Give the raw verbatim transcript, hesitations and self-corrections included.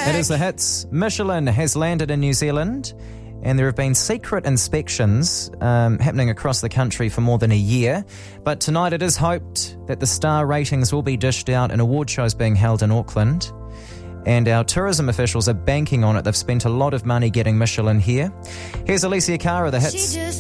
back. It is the hits. Michelin has landed in New Zealand, and there have been secret inspections um, happening across the country for more than a year. But tonight it is hoped that the star ratings will be dished out. An award show is being held in Auckland, and our tourism officials are banking on it. They've spent a lot of money getting Michelin here. Here's Alicia Cara, the hits. She just